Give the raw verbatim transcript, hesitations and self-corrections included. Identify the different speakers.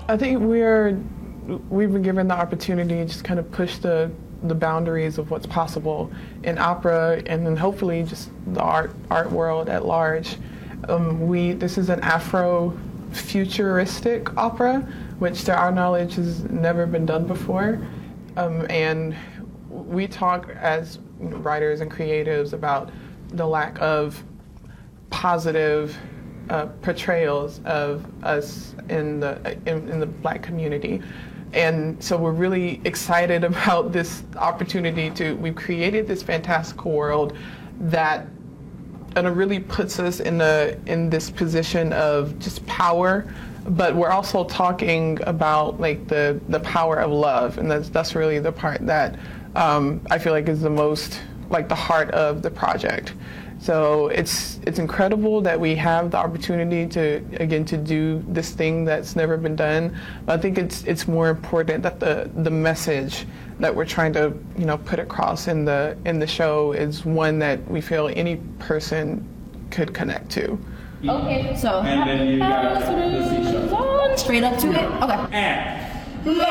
Speaker 1: I think we're we've been given the opportunity to just kind of push the the boundaries of what's possible in opera, and then hopefully just the art art world at large. Um, we this is an Afro-futuristic opera, which to our knowledge has never been done before, um, and we talk as writers and creatives about the lack of positive uh, portrayals of us in the in, in the Black community. And so we're really excited about this opportunity to, we've created this fantastical world that and it really puts us in the in this position of just power, but we're also talking about like the, the power of love, and that's that's really the part that um, I feel like is the most like the heart of the project. So it's it's incredible that we have the opportunity to again to do this thing that's never been done. But I think it's it's more important that the the message that we're trying to you know put across in the in the show is one that we feel any person could connect to.
Speaker 2: Okay, so
Speaker 3: and then you got the seashell.
Speaker 2: straight up to it. Okay.
Speaker 3: And